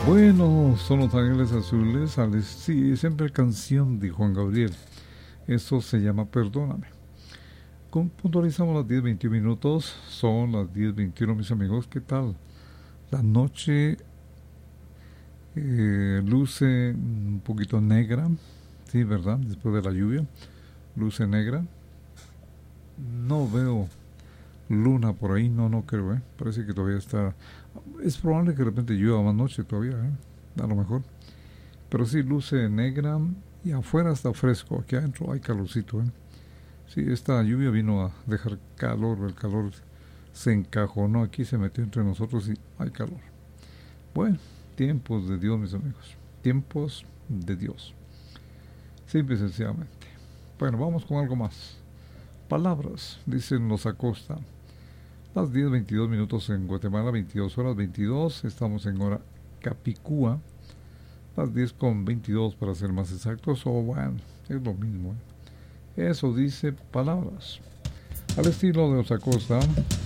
Bueno, son los ángeles azules, sí, siempre canción de Juan Gabriel. Eso se llama Perdóname. Puntualizamos las 10:21 minutos, son las 10:21 mis amigos, ¿qué tal? La noche luce un poquito negra, sí, ¿verdad? Después de la lluvia, luce negra. No veo luna por ahí, no creo, parece que todavía está. Es probable que de repente llueva más noche todavía, a lo mejor. Pero sí, luce negra y afuera está fresco, aquí adentro hay calorcito, Sí, esta lluvia vino a dejar calor, el calor se encajonó aquí, se metió entre nosotros y hay calor. Bueno, tiempos de Dios, mis amigos, tiempos de Dios, simple y sencillamente. Bueno, vamos con algo más. Palabras, dicen los Acosta. Las 10:22 minutos en Guatemala, 22 horas 22, estamos en hora Capicúa, las 10:22 para ser más exactos, o bueno, es lo mismo. Eso dice palabras. Al estilo de los Acosta,